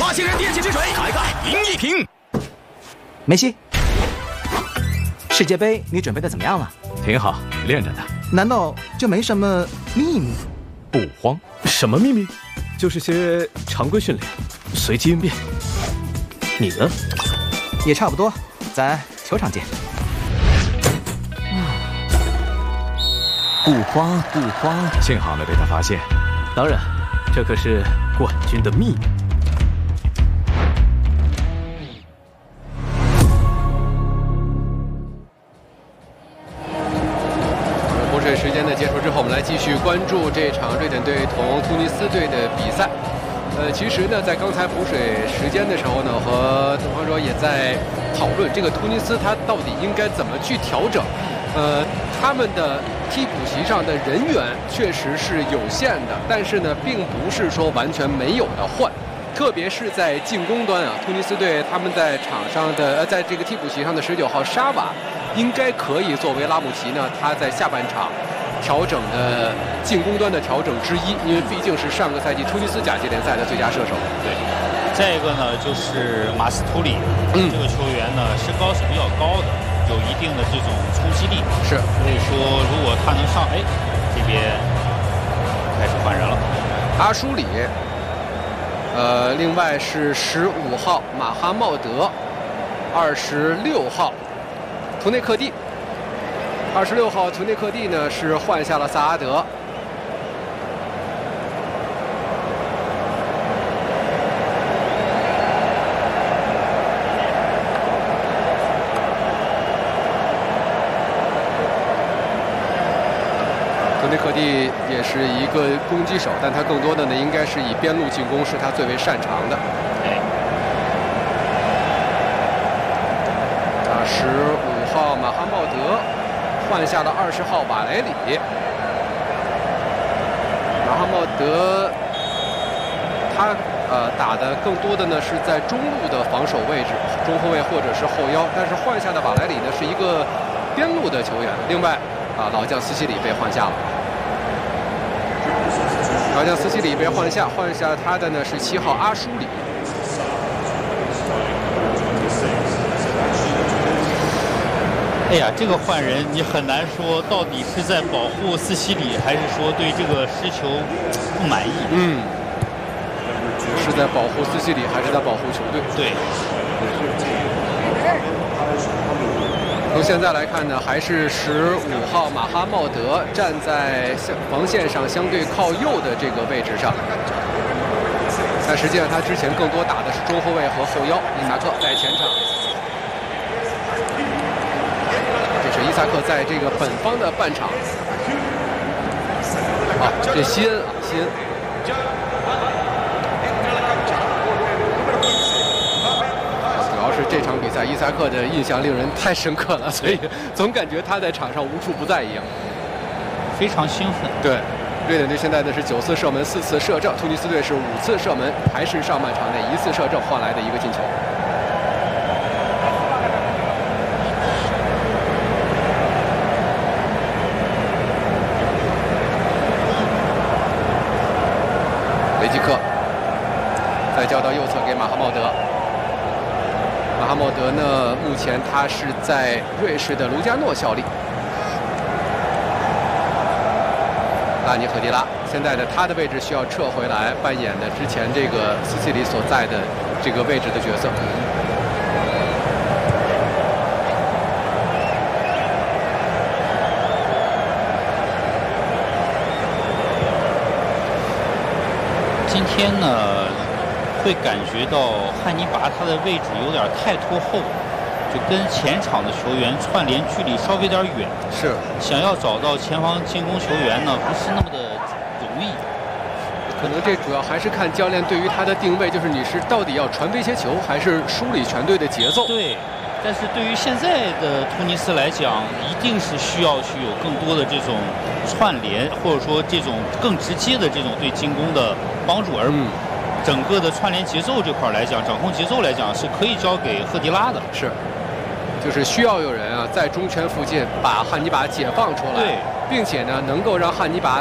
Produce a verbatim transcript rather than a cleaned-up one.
花仙人电解质水，开盖赢一瓶。 梅西，世界杯你准备的怎么样了？ 挺好，练着呢。 难道就没什么秘密？ 不慌，什么秘密？就是些常规训练，随机应变。你呢？ 也差不多，咱球场见。 不慌不慌，幸好没被他发现。当然，这可是冠军的秘密。 补水时间的结束之后，我们来继续关注这场瑞典队同突尼斯队的比赛。呃，其实呢，在刚才补水时间的时候呢，和东方卓也在讨论这个突尼斯他到底应该怎么去调整。呃，他们的替补席上的人员确实是有限的，但是呢，并不是说完全没有的换。特别是在进攻端啊，突尼斯队他们在场上的呃，在这个替补席上的十九号沙瓦，应该可以作为拉姆齐呢他在下半场调整的进攻端的调整之一，因为毕竟是上个赛季突尼斯甲级联赛的最佳射手。 对，再一个呢，就是马斯图里，嗯，这个球员呢身高是比较高的，有一定的这种冲击力。 是， 所以说如果他能上，哎，这边开始换人了。 阿舒里，呃，另外是十五号马哈茂德，二十六号图内克蒂。二十六号图内克蒂呢是换下了萨阿德。图内克蒂也是一个攻击手，但他更多的呢应该是以边路进攻是他最为擅长的。啊，十五号马哈茂德换下了二十号瓦雷里。马哈茂德他呃打的更多的呢是在中路的防守位置，中后卫或者是后腰，但是换下的瓦莱里呢是一个边路的球员。另外啊，老将斯西里被换下了。老将斯西里被换下，换下他的呢是七号阿舒里。 哎呀，这个换人你很难说到底是在保护斯西里，还是说对这个失球不满意？ 嗯，是在保护斯西里，还是在保护球队？ 对。 从现在来看呢，还是十五号马哈茂德站在防线上相对靠右的这个位置上，但实际上他之前更多打的是中后卫和后腰。伊萨克在前场，这是伊萨克在这个本方的半场。啊，这西恩啊，西恩。这场比赛伊萨克的印象令人太深刻了，所以总感觉他在场上无处不在一样， 非常兴奋。 对，瑞典队现在呢是九次射门，四次射正，突尼斯队是五次射门，还是上半场内一次射正换来的一个进球。雷吉克再交到右侧给马哈茂德。马哈茂德呢，目前他是在瑞士的卢加诺效力。拉尼赫迪拉现在的他的位置需要撤回来扮演的之前这个斯西里所在的这个位置的角色。 今天呢，会感觉到汉尼拔他的位置有点太拖后，就跟前场的球员串联距离稍微有点远。 是， 想要找到前方进攻球员呢，不是那么的容易。 可能这主要还是看教练对于他的定位，就是你是到底要传威胁球，还是梳理全队的节奏。 对，但是对于现在的突尼斯来讲，一定是需要去有更多的这种串联，或者说这种更直接的这种对进攻的帮助，而整个的串联节奏这块来讲，掌控节奏来讲是可以交给赫迪拉的。 是，就是需要有人啊在中圈附近把汉尼拔解放出来， 对， 并且呢能够让汉尼拔